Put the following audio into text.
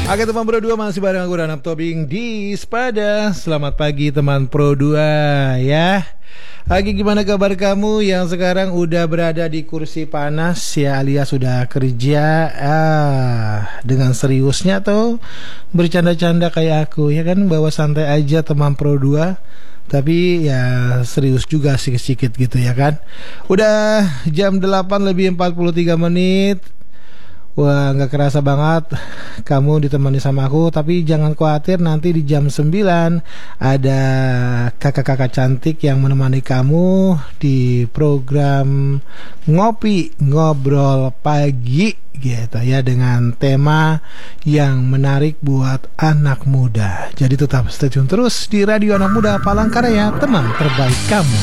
Oke teman Pro 2, masih bareng aku Ranap Tobing di Sepada. Selamat pagi teman Pro 2 ya. Lagi gimana kabar kamu yang sekarang udah berada di kursi panas ya, alias sudah kerja dengan seriusnya atau bercanda-canda kayak aku ya kan, bawa santai aja teman Pro 2. Tapi ya serius juga sedikit gitu ya kan. Udah jam 8 lebih 43 menit. Wah, gak kerasa banget kamu ditemani sama aku. Tapi jangan khawatir, nanti di jam 9 ada kakak-kakak cantik yang menemani kamu di program Ngopi Ngobrol Pagi gitu ya, dengan tema yang menarik buat anak muda. Jadi tetap stay tune terus di Radio Anak Muda Palangkaraya, teman terbaik kamu.